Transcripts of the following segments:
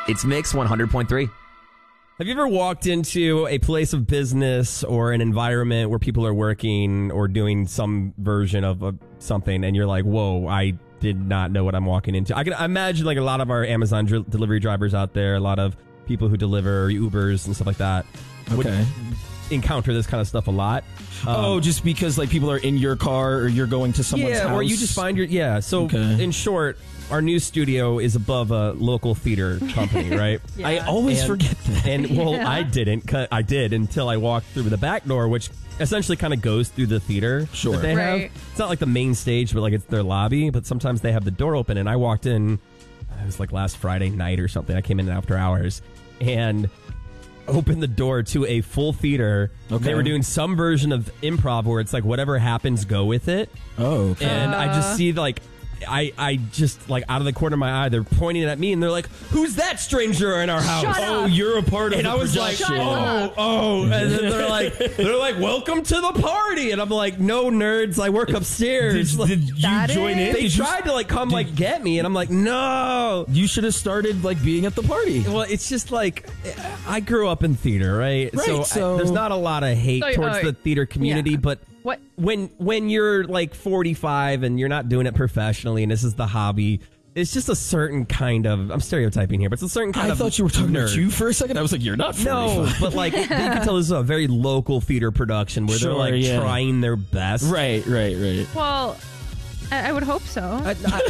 It's Mix 100.3. Have you ever walked into a place of business or an environment where people are working or doing some version of something and you're like, whoa, I did not know what I'm walking into? I can imagine like a lot of our Amazon delivery drivers out there, a lot of people who deliver Ubers and stuff like that would encounter this kind of stuff a lot. Just because like people are in your car or you're going to someone's house? Yeah, or you just find So in short, our new studio is above a local theater company, right? Yeah. I always forget that. And I didn't. I did until I walked through the back door, which essentially kind of goes through the theater. Sure. That they have. It's not like the main stage, but like it's their lobby. But sometimes they have the door open, and I walked in. It was like last Friday night or something. I came in after hours and opened the door to a full theater. Okay. They were doing some version of improv where it's like whatever happens, go with it. Oh, okay. And I just see like. I just, like, out of the corner of my eye, they're pointing at me, and they're like, who's that stranger in our house? Shut up. You're a part of and the I was production. like, and then they're like, welcome to the party. And I'm like, no, nerds, I work upstairs. Did you join in? They tried to, like, come, like, get me, and I'm like, no. You should have started, like, being at the party. Well, it's just, like, I grew up in theater, right? So there's not a lot of hate towards the theater community, but... What? When you're like 45 and you're not doing it professionally and this is the hobby, it's just a certain kind of, I'm stereotyping here, but it's a certain kind of I thought you were talking nerd. about you for a second. I was like, you're not 45. No, but like you can tell this is a very local theater production where they're like trying their best. Right. Well, I would hope so.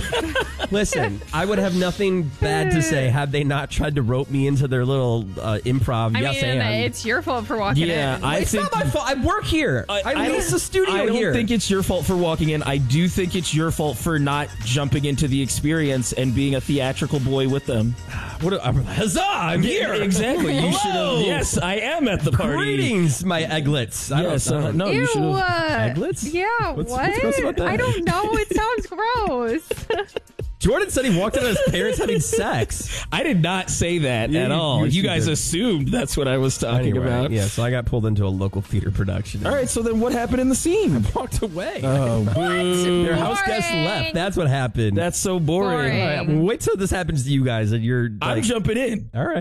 Listen, I would have nothing bad to say had they not tried to rope me into their little improv. I mean, it's your fault for walking in. It's not my fault. I work here. I lease a studio here. I don't think it's your fault for walking in. I do think it's your fault for not jumping into the experience and being a theatrical boy with them. Huzzah! I'm here. Exactly. You should have. Yes, I am at the party. Greetings, my egglets. No, Ew, you should have. Egglets? Yeah, What's what? gross about that? I don't know. It sounds gross. Jordan said he walked in on his parents having sex. I did not say that at all. You guys assumed that's what I was talking about. Yeah, so I got pulled into a local theater production. All right, so then what happened in the scene? I walked away. Oh, their house guests left. That's what happened. That's so boring. All right, well, wait till this happens to you guys and you're like, I'm jumping in. All right.